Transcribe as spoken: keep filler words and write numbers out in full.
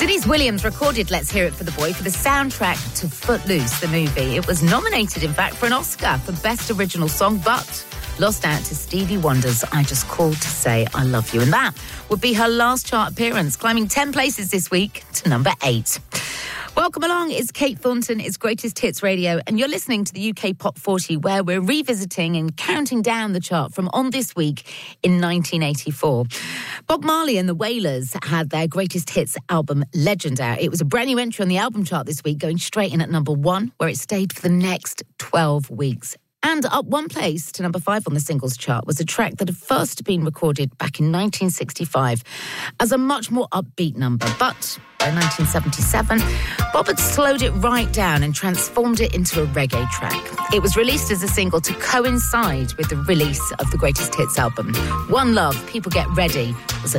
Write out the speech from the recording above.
Denise Williams recorded Let's Hear It for the Boy for the soundtrack to Footloose, the movie. It was nominated, in fact, for an Oscar for Best Original Song, but lost out to Stevie Wonder's I Just Called to Say I Love You. And that would be her last chart appearance, climbing ten places this week to number eight. Welcome along, it's Kate Thornton, it's Greatest Hits Radio, and you're listening to the U K Pop forty, where we're revisiting and counting down the chart from On This Week in nineteen eighty-four. Bob Marley and the Wailers had their Greatest Hits album Legend out. It was a brand new entry on the album chart this week, going straight in at number one, where it stayed for the next twelve weeks. And up one place to number five on the singles chart was a track that had first been recorded back in nineteen sixty-five as a much more upbeat number. But by nineteen seventy-seven, Bob had slowed it right down and transformed it into a reggae track. It was released as a single to coincide with the release of the Greatest Hits album. One Love, People Get Ready was